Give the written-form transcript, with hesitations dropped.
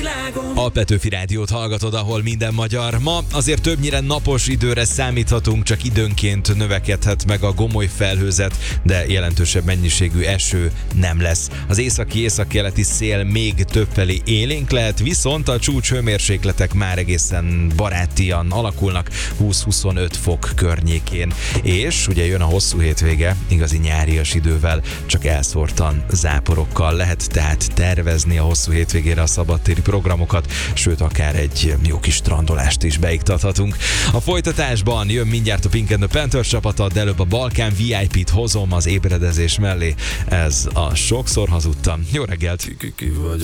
világon. A Petőfi Rádiót hallgatod, ahol minden magyar. Ma azért többnyire napos időre számíthatunk, csak időnként növekedhet meg a gomoly felhőzet, de jelentősebb mennyiségű eső nem lesz. Az északi-északkeleti szél még többfelé élénk lehet, viszont a csúcs hőmérsékletek már egészen barátian alakulnak, 20-25 fok környékén. És ugye jön a hosszú hétvége, igazi nyárias idővel, csak elszórtan záporokkal lehet tehát tervezni a hosszú hétvégére a szabadtéri programokat, sőt akár egy jó kis strandolást is beiktathatunk. A folytatásban jön mindjárt a Pink and the Panthers csapata, de előbb a Balkán VIP-t hozom az ébredezés mellé. Ez a Sokszor hazudtam. Jó reggelt! Ki vagyok.